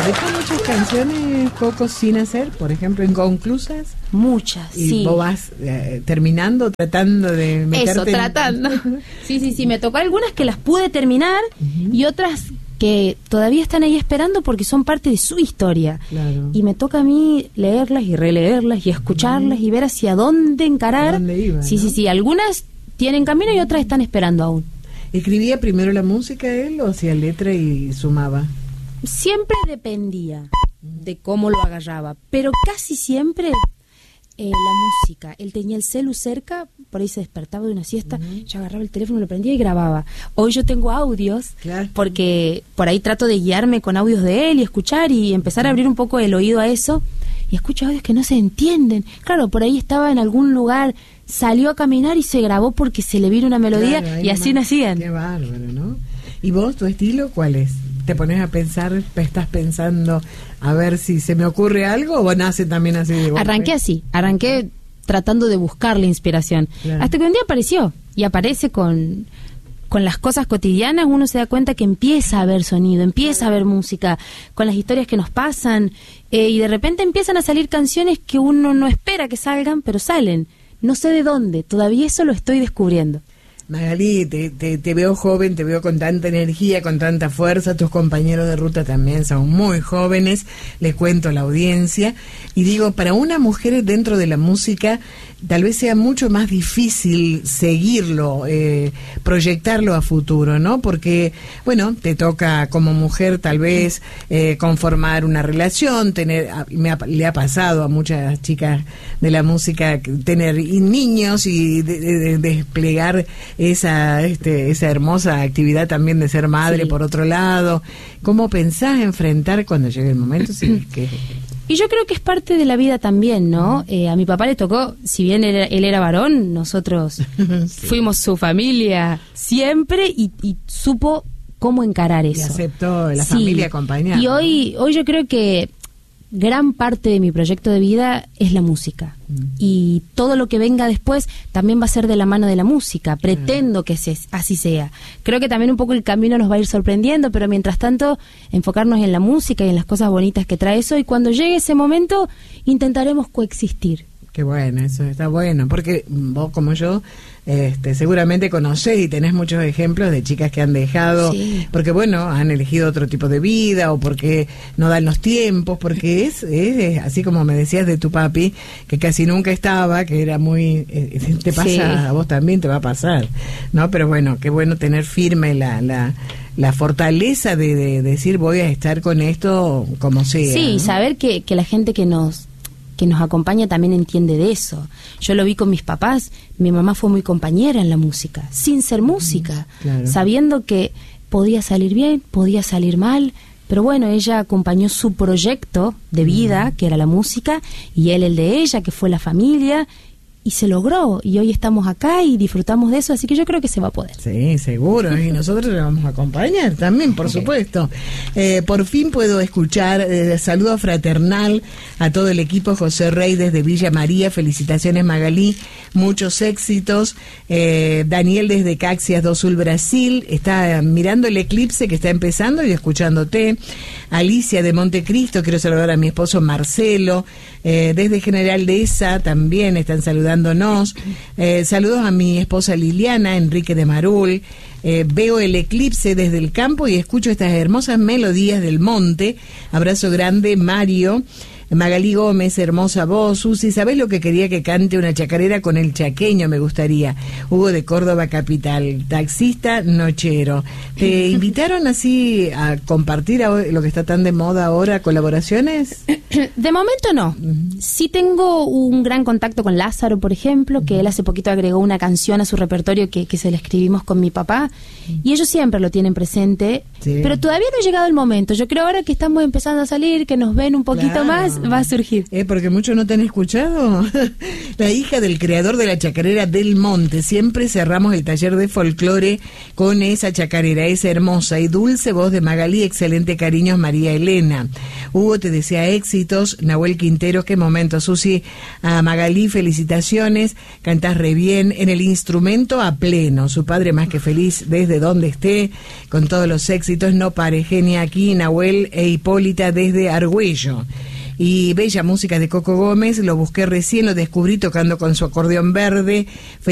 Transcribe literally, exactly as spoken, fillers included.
dejan muchas canciones poco sin hacer, por ejemplo, inconclusas. Muchas, y sí. vos vas eh, terminando, tratando de meterte. Eso, en... tratando. Sí, sí, sí, me tocó algunas que las pude terminar uh-huh. y otras que todavía están ahí esperando porque son parte de su historia. Claro. Y me toca a mí leerlas y releerlas y escucharlas uh-huh. y ver hacia dónde encarar. ¿Dónde iba, sí, no? sí, sí, algunas tienen camino y otras están esperando aún. ¿Escribía primero la música él o hacía letra y sumaba? Siempre dependía de cómo lo agarraba, pero casi siempre eh, la música. Él tenía el celu cerca, por ahí se despertaba de una siesta, uh-huh. yo agarraba el teléfono, lo prendía y grababa. Hoy yo tengo audios, claro. porque por ahí trato de guiarme con audios de él y escuchar y empezar a abrir un poco el oído a eso, y escucho audios que no se entienden. Claro, por ahí estaba en algún lugar, salió a caminar y se grabó porque se le vino una melodía, claro, y así más, nacían. Qué bárbaro, ¿no? ¿Y vos, tu estilo, cuál es? ¿Te pones a pensar, estás pensando a ver si se me ocurre algo o nace también así de golpe? Arranqué así, arranqué tratando de buscar la inspiración, claro. hasta que un día apareció, y aparece con, con las cosas cotidianas, uno se da cuenta que empieza a haber sonido, empieza a haber música, con las historias que nos pasan, eh, y de repente empiezan a salir canciones que uno no espera que salgan, pero salen. No sé de dónde, todavía eso lo estoy descubriendo. Magalí, te, te, te veo joven, te veo con tanta energía, con tanta fuerza. Tus compañeros de ruta también son muy jóvenes, les cuento a la audiencia. Y digo, para una mujer dentro de la música, tal vez sea mucho más difícil seguirlo, eh, proyectarlo a futuro, ¿no? Porque, bueno, te toca como mujer tal vez eh, conformar una relación, tener, me ha, le ha pasado a muchas chicas de la música tener niños y de, de, de desplegar esa este, esa hermosa actividad también de ser madre, sí. por otro lado. ¿Cómo pensás enfrentar cuando llegue el momento? Sí, que... Y yo creo que es parte de la vida también, ¿no? Eh, a mi papá le tocó, si bien él, él era varón, nosotros sí. fuimos su familia siempre y, y supo cómo encarar eso. Y aceptó la sí. familia acompañada. Y hoy, hoy yo creo que gran parte de mi proyecto de vida es la música. Mm. Y todo lo que venga después también va a ser de la mano de la música. Pretendo mm. que se, así sea. Creo que también un poco el camino nos va a ir sorprendiendo, pero mientras tanto, enfocarnos en la música y en las cosas bonitas que trae eso, y cuando llegue ese momento, intentaremos coexistir. Qué bueno, eso está bueno, porque vos como yo este, seguramente conocés y tenés muchos ejemplos de chicas que han dejado, sí. porque bueno, han elegido otro tipo de vida o porque no dan los tiempos, porque es, es así como me decías de tu papi, que casi nunca estaba, que era muy... Eh, te pasa, sí. a vos también te va a pasar, ¿no? Pero bueno, qué bueno tener firme la... la la fortaleza de, de decir voy a estar con esto como sea. Sí, ¿no? Y saber que, que la gente que nos... que nos acompaña también entiende de eso. Yo lo vi con mis papás, mi mamá fue muy compañera en la música, sin ser música, claro. sabiendo que podía salir bien, podía salir mal, pero bueno, ella acompañó su proyecto de vida, mm. que era la música, y él el de ella, que fue la familia, y se logró, y hoy estamos acá y disfrutamos de eso, así que yo creo que se va a poder. Sí, seguro, y nosotros le vamos a acompañar también, por supuesto. Eh, por fin puedo escuchar, eh, saludo fraternal a todo el equipo, José Rey desde Villa María, felicitaciones Magalí, muchos éxitos, eh, Daniel desde Caxias do Sul, Brasil, está mirando el eclipse que está empezando y escuchándote, Alicia de Montecristo, quiero saludar a mi esposo Marcelo, eh, desde General Dehesa también están saludando dándonos, eh, saludos a mi esposa Liliana, Enrique de Marul, eh, veo el eclipse desde el campo y escucho estas hermosas melodías del monte, abrazo grande Mario, Magalí Gómez, hermosa voz, Susi, ¿sabés lo que quería que cante una chacarera con el chaqueño? Me gustaría, Hugo de Córdoba Capital, taxista nochero. ¿Te invitaron así a compartir lo que está tan de moda ahora, colaboraciones? De momento no. Uh-huh. Sí tengo un gran contacto con Lázaro, por ejemplo, uh-huh. que él hace poquito agregó una canción a su repertorio que, que se la escribimos con mi papá, uh-huh. y ellos siempre lo tienen presente, sí. pero todavía no ha llegado el momento. Yo creo ahora que estamos empezando a salir, que nos ven un poquito claro. más, va a surgir. ¿Eh? Porque muchos no te han escuchado. La hija del creador de la chacarera Del Monte. Siempre cerramos el taller de folclore con esa chacarera. Es hermosa y dulce voz de Magalí. Excelente cariños, María Elena. Hugo te desea éxitos. Nahuel Quintero, qué momento. Susi, a Magalí, felicitaciones. Cantás re bien. En el instrumento a pleno. Su padre más que feliz desde donde esté. Con todos los éxitos. No pare, genia aquí. Nahuel e Hipólita desde Argüello. Y bella música de Coco Gómez, lo busqué recién, lo descubrí tocando con su acordeón verde.